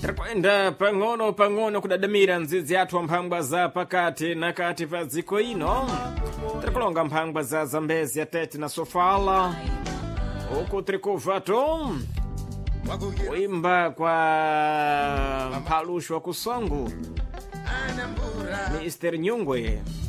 Tirakwenda pang'ono pang'ono kudadamira ndzidzi yathu mphangwa za pakati na kati pa dziko ino. Tirikulonga mphangwa za Zambezi, Tete na Sofala. Uku tirikuvatu kuimba kwa mphalushu wa kusongo Mr. Nyungwe.